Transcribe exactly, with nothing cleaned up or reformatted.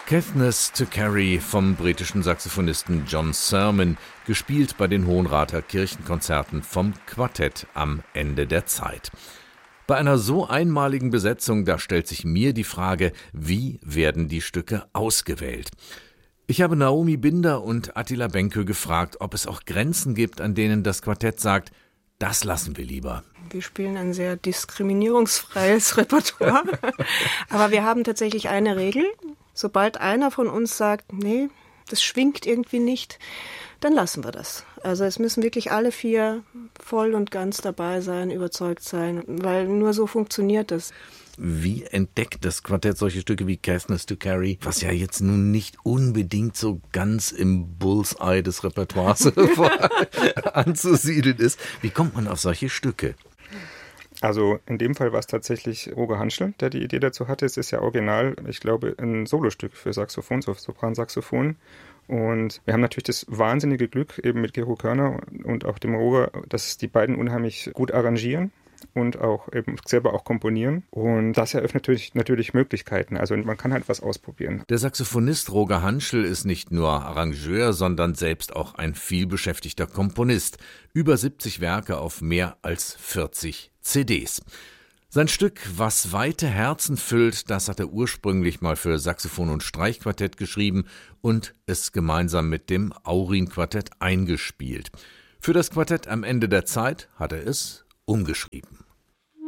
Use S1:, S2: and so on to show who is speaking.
S1: Caithness to Carry vom britischen Saxophonisten John Sermon, gespielt bei den Hohenrather Kirchenkonzerten vom Quartett am Ende der Zeit. Bei einer so einmaligen Besetzung, da stellt sich mir die Frage, wie werden die Stücke ausgewählt? Ich habe Naomi Binder und Attila Benke gefragt, ob es auch Grenzen gibt, an denen das Quartett sagt, das lassen wir lieber.
S2: Wir spielen ein sehr diskriminierungsfreies Repertoire, aber wir haben tatsächlich eine Regel. Sobald einer von uns sagt, nee, das schwingt irgendwie nicht, dann lassen wir das. Also es müssen wirklich alle vier voll und ganz dabei sein, überzeugt sein, weil nur so funktioniert das.
S1: Wie entdeckt das Quartett solche Stücke wie Caithness to Carry, was ja jetzt nun nicht unbedingt so ganz im Bullseye des Repertoires anzusiedeln ist? Wie kommt man auf solche Stücke?
S3: Also in dem Fall war es tatsächlich Roger Hanschel, der die Idee dazu hatte. Es ist ja original, ich glaube, ein Solostück für Saxophon, so Sopransaxophon. Und wir haben natürlich das wahnsinnige Glück eben mit Gero Körner und auch dem Roger, dass die beiden unheimlich gut arrangieren und auch eben selber auch komponieren. Und das eröffnet natürlich, natürlich Möglichkeiten. Also man kann halt was ausprobieren.
S1: Der Saxophonist Roger Hanschel ist nicht nur Arrangeur, sondern selbst auch ein vielbeschäftigter Komponist. Über siebzig Werke auf mehr als vierzig C Ds. Sein Stück »Was weite Herzen füllt«, das hat er ursprünglich mal für Saxophon- und Streichquartett geschrieben und es gemeinsam mit dem Aurin-Quartett eingespielt. Für das Quartett am Ende der Zeit hat er es umgeschrieben.